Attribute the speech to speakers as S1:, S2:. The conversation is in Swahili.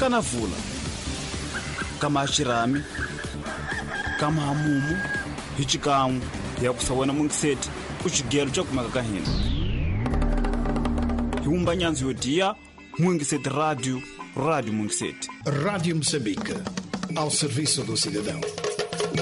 S1: Kanavula, kama Shirami, kama Hamumu, Hichikamu, ya kusawena Mungiseti, kuchigelo cha kumaka hina. Hiumba nyanzi yodia, Mungiseti Radio Mungiseti.
S2: Rádio Moçambique, ao serviço do cidadão.